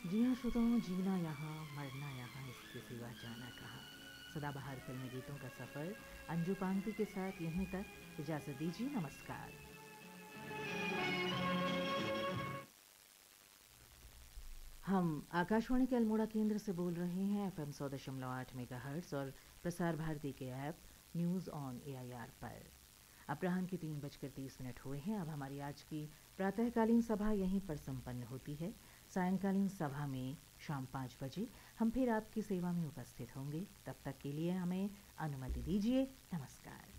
जी हाँ श्रोताओं, जीना यहाँ मरना यहाँ, इसके सिवा जाना कहाँ। सदाबहार फिल्मी गीतों का सफ़र अंजू पांगती के साथ यहीं तक। इजाज़त दीजिए, नमस्कार। हम आकाशवाणी के अल्मोड़ा केंद्र से बोल रहे हैं, FM 100.8 मेगाहर्ट्ज़ और प्रसार भारती के ऐप न्यूज़ ऑन AIR पर। अपराह्न के 3:30 हुए हैं। अब हमारी आज की प्रातःकालीन सभा यहीं पर संपन्न होती है। सायंकालीन सभा में शाम 5 बजे हम फिर आपकी सेवा में उपस्थित होंगे। तब तक के लिए हमें अनुमति दीजिए। नमस्कार।